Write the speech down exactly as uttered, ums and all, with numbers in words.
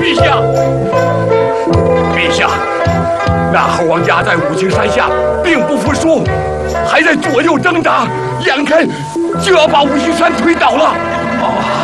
陛下，陛下，那猴王压在五行山下，并不服输，还在左右挣扎，眼看就要把五行山推倒了。啊！